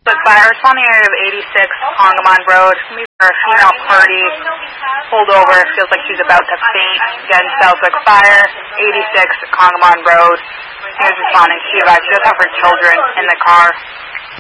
Look, fire responding area of 86 Congamon Road. A female party pulled over. Feels like she's about to faint. Again, Southwick Fire, 86 Congamon Road. She was responding. She does have her children in the car.